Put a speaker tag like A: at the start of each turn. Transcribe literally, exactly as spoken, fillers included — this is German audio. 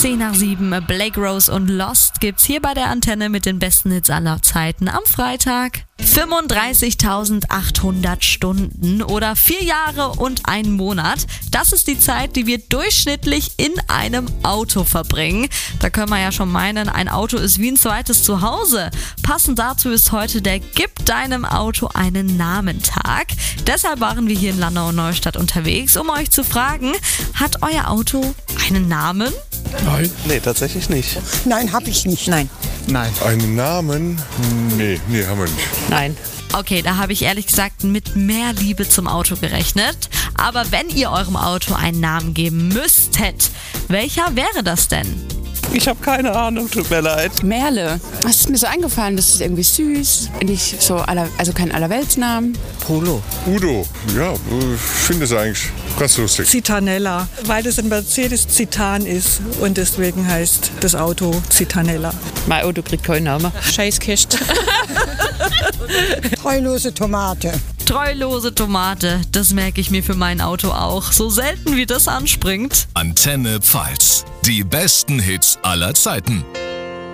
A: zehn nach sieben, Blake Rose und Lost gibt's hier bei der Antenne mit den besten Hits aller Zeiten am Freitag. fünfunddreißigtausendachthundert Stunden oder vier Jahre und ein Monat. Das ist die Zeit, die wir durchschnittlich in einem Auto verbringen. Da können wir ja schon meinen, ein Auto ist wie ein zweites Zuhause. Passend dazu ist heute der Gib deinem Auto einen Namen-Tag. Deshalb waren wir hier in Landau und Neustadt unterwegs, um euch zu fragen, hat euer Auto einen Namen?
B: Nein.
C: Nee, tatsächlich nicht.
D: Nein, habe ich nicht. Nein.
B: Nein.
E: Einen Namen? Nee, nee, haben wir nicht.
A: Nein. Okay, da habe ich ehrlich gesagt mit mehr Liebe zum Auto gerechnet. Aber wenn ihr eurem Auto einen Namen geben müsstet, welcher wäre das denn?
C: Ich habe keine Ahnung, tut mir leid.
F: Merle. Das ist mir so eingefallen, das ist irgendwie süß. Nicht so aller, also kein Allerweltsnamen.
B: Polo.
E: Udo, ja, ich finde es eigentlich ganz lustig.
G: Citanella, weil das ein Mercedes Citan ist und deswegen heißt das Auto Citanella.
F: Mein Auto kriegt keinen Namen.
H: Scheißkist.
D: Treulose Tomate.
A: Treulose Tomate, das merke ich mir für mein Auto auch. So selten wie das anspringt.
I: Antenne Pfalz. Die besten Hits aller Zeiten.